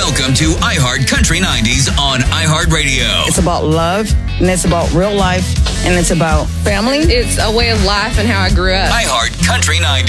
Welcome to iHeart Country 90s on iHeartRadio. It's about love, and it's about real life, and it's about family. It's a way of life and how I grew up. iHeart Country 90s.